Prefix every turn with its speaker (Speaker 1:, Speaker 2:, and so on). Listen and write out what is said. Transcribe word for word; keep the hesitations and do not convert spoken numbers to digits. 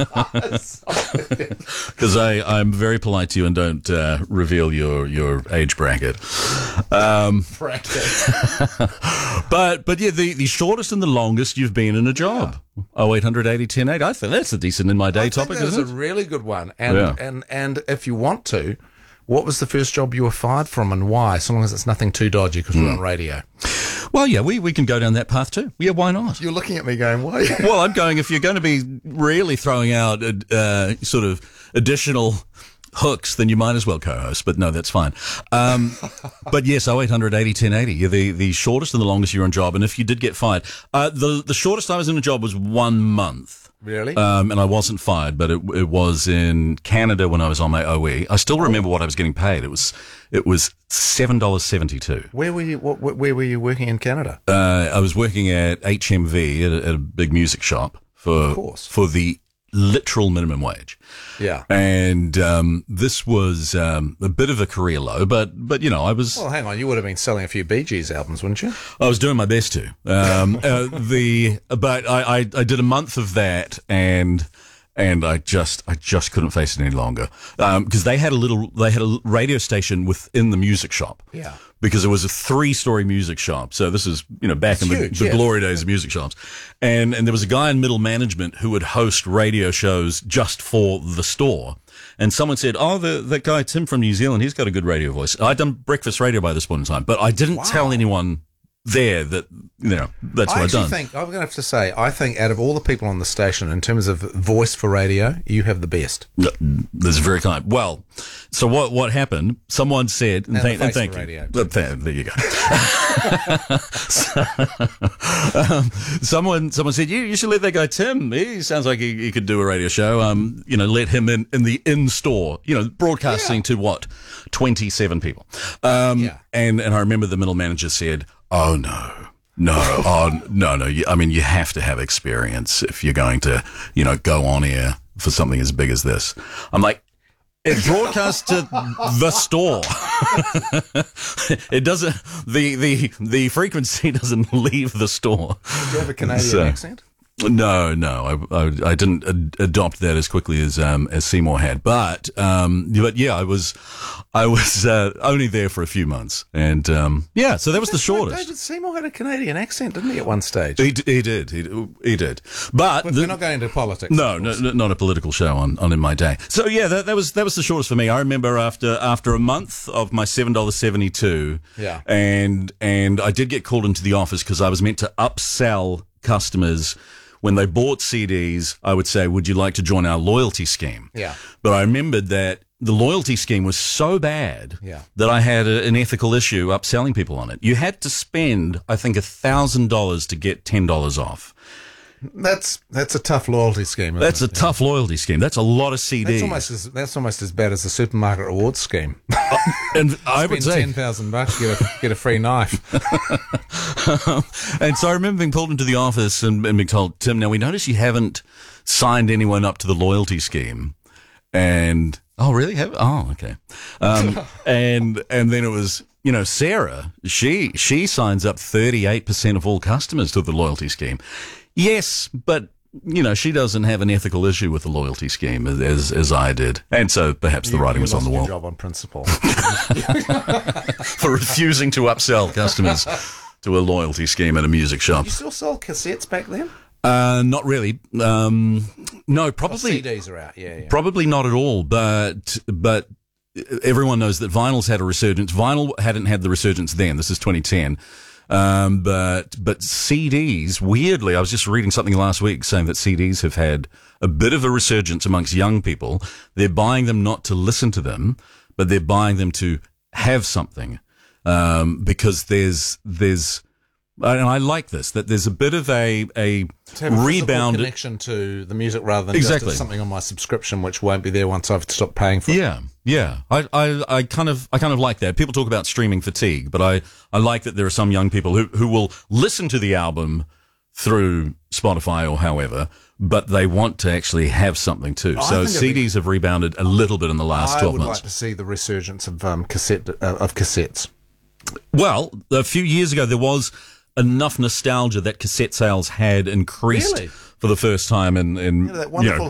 Speaker 1: Because I I'm very polite to you and don't uh, reveal your your age bracket. Um,
Speaker 2: bracket.
Speaker 1: but but yeah, the, the shortest and the longest you've been in a job. Yeah. oh eight hundred eighty ten eighty. I think that's a decent in my day
Speaker 2: I
Speaker 1: topic,
Speaker 2: think
Speaker 1: isn't
Speaker 2: that
Speaker 1: it?
Speaker 2: is a really good one. And
Speaker 1: Yeah.
Speaker 2: and and if you want to, what was the first job you were fired from and why? So long as it's nothing too dodgy, because mm. we're on radio.
Speaker 1: Well, yeah, we, we can go down that path too. Yeah, why not?
Speaker 2: You're looking at me going, why?
Speaker 1: Well, I'm going, if you're going to be really throwing out uh, sort of additional hooks, then you might as well co-host. But no, that's fine. Um, but yes, oh eight hundred eighty ten eighty. You're the, the shortest and the longest you're on job. And if you did get fired, uh, the, the shortest I was in a job was one month.
Speaker 2: Really?
Speaker 1: Um, and I wasn't fired, but it, it was in Canada when I was on my O E. I still remember what I was getting paid. It was it was seven dollars seventy-two.
Speaker 2: Where were you? What, where were you working in Canada?
Speaker 1: Uh, I was working at H M V at a, at a big music shop for
Speaker 2: of course.
Speaker 1: for the literal minimum wage.
Speaker 2: Yeah.
Speaker 1: And um, this was um, a bit of a career low, but but you know I was.
Speaker 2: Well, hang on, you would have been selling a few Bee Gees albums, wouldn't you?
Speaker 1: I was doing my best to. Um, uh, the but I, I I did a month of that and. And I just, I just couldn't face it any longer. Um, cause they had a little, they had a radio station within the music shop.
Speaker 2: Yeah.
Speaker 1: Because it was a three story music shop. So this is, you know, back
Speaker 2: That's
Speaker 1: in the,
Speaker 2: huge,
Speaker 1: the
Speaker 2: yeah.
Speaker 1: glory days of music shops. And, and there was a guy in middle management who would host radio shows just for the store. And someone said, oh, the, that guy, Tim from New Zealand, he's got a good radio voice. I'd done breakfast radio by this point in time, but I didn't
Speaker 2: wow.
Speaker 1: tell anyone there that, you know, that's
Speaker 2: I
Speaker 1: what I've done.
Speaker 2: I think, I'm going to have to say, I think out of all the people on the station, in terms of voice for radio, you have the best.
Speaker 1: No, that's very kind. Well, so what what happened? Someone said, and,
Speaker 2: and
Speaker 1: thank,
Speaker 2: the
Speaker 1: and
Speaker 2: face
Speaker 1: thank
Speaker 2: for
Speaker 1: you.
Speaker 2: radio.
Speaker 1: But th- there you go. so, um, someone someone said, you you should let that guy Tim. He sounds like he, he could do a radio show. Um, you know, let him in in the in store. You know, broadcasting
Speaker 2: yeah.
Speaker 1: to what twenty-seven people. Um,
Speaker 2: yeah.
Speaker 1: and and I remember the middle manager said, oh no. No, oh, no, no. I mean, you have to have experience if you're going to, you know, go on air for something as big as this. I'm like, it broadcasts to the store. It doesn't, the, the, the frequency doesn't leave the store.
Speaker 2: Do you have a Canadian
Speaker 1: so,
Speaker 2: accent?
Speaker 1: No, no, I, I, I didn't ad- adopt that as quickly as um, as Seymour had, but um, but yeah, I was I was uh, only there for a few months, and um, yeah, so that was
Speaker 2: That's
Speaker 1: the shortest.
Speaker 2: Right. David Seymour had a Canadian accent, didn't he, at one stage?
Speaker 1: He, he did, he, he did, but
Speaker 2: We're
Speaker 1: the,
Speaker 2: not going into politics.
Speaker 1: No, no, no, not a political show on, on in my day. So yeah, that, that was that was the shortest for me. I remember after after a month of my seven dollars seventy two,
Speaker 2: yeah,
Speaker 1: and and I did get called into the office because I was meant to upsell customers. When they bought C Ds, I would say, would you like to join our loyalty scheme?
Speaker 2: Yeah.
Speaker 1: But I remembered that the loyalty scheme was so bad
Speaker 2: yeah.
Speaker 1: that I had a, an ethical issue upselling people on it. You had to spend, I think, one thousand dollars to get ten dollars off.
Speaker 2: That's that's a tough loyalty scheme. Isn't
Speaker 1: That's a
Speaker 2: it?
Speaker 1: tough yeah. loyalty scheme. That's a lot of C Ds.
Speaker 2: That's almost as that's almost as bad as the supermarket rewards scheme.
Speaker 1: Uh, and I would say
Speaker 2: ten thousand bucks get a get a free knife.
Speaker 1: um, and so I remember being pulled into the office and, and being told, Tim, now we notice you haven't signed anyone up to the loyalty scheme, and oh really? Have oh okay. Um, and and then it was. You know, Sarah, she she signs up thirty-eight percent of all customers to the loyalty scheme. Yes, but, you know, she doesn't have an ethical issue with the loyalty scheme as as I did. And so perhaps
Speaker 2: you,
Speaker 1: the writing was on the wall.
Speaker 2: Job on principle.
Speaker 1: For refusing to upsell customers to a loyalty scheme at a music shop.
Speaker 2: Did you still sell cassettes back then?
Speaker 1: Uh, not really. Um, no, probably.
Speaker 2: Oh, C Ds are out, yeah, yeah.
Speaker 1: Probably not at all, but, but, everyone knows that vinyl's had a resurgence. Vinyl hadn't had the resurgence then. This is twenty ten. Um, but, but C Ds, weirdly, I was just reading something last week saying that C Ds have had a bit of a resurgence amongst young people. They're buying them not to listen to them, but they're buying them to have something. Um, because there's, there's, and I like this, that there's a bit of a, a,
Speaker 2: to have a
Speaker 1: rebound
Speaker 2: connection to the music rather than
Speaker 1: exactly.
Speaker 2: just something on my subscription which won't be there once I've stopped paying for it.
Speaker 1: Yeah, yeah. I, I, I kind of, I kind of like that. People talk about streaming fatigue, but I, I like that there are some young people who, who will listen to the album through Spotify or however, but they want to actually have something too.
Speaker 2: I
Speaker 1: so
Speaker 2: think
Speaker 1: C Ds have rebounded a little bit in the last twelve
Speaker 2: I would
Speaker 1: months.
Speaker 2: like to see the resurgence of um, cassette uh, of cassettes.
Speaker 1: Well, a few years ago there was enough nostalgia that cassette sales had increased
Speaker 2: Really?
Speaker 1: for the first time in, in
Speaker 2: Yeah, that
Speaker 1: you
Speaker 2: wonderful
Speaker 1: know,